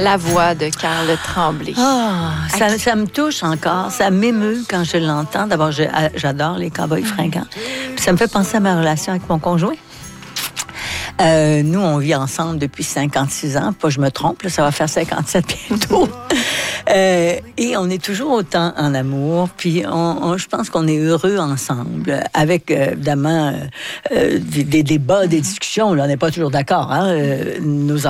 La voix de Karl Tremblay. Ça me touche encore. Ça m'émeut quand je l'entends. D'abord, j'adore les Cowboys fringants. Puis ça me fait penser à ma relation avec mon conjoint. Nous, on vit ensemble depuis 56 ans. Pas je me trompe, là, ça va faire 57 bientôt. Et on est toujours autant en amour. Puis je pense qu'on est heureux ensemble. Avec, évidemment, des débats, des discussions. Là, on n'est pas toujours d'accord. Hein? Nos